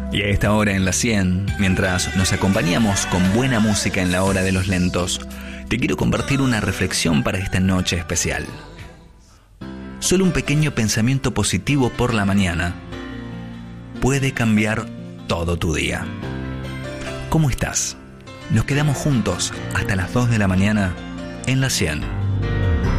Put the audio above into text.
Y a esta hora en la 100, mientras nos acompañamos con buena música en la hora de los lentos, te quiero compartir una reflexión para esta noche especial. Solo un pequeño pensamiento positivo por la mañana puede cambiar todo tu día. ¿Cómo estás? Nos quedamos juntos hasta las 2 de la mañana en la 100.